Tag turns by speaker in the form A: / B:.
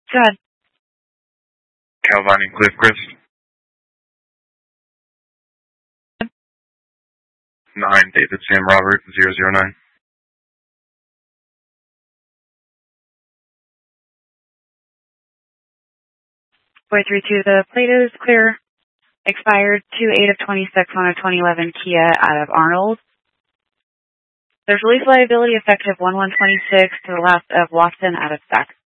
A: Go ahead.
B: Calvine and Cliffcrest. 9 David Sam Robert 009.
A: 432, the plate is clear. Expired 2/8 of 26 on a 2011 Kia out of Arnold. There's release liability effective 1/1/26 to the left of Watson out of stock.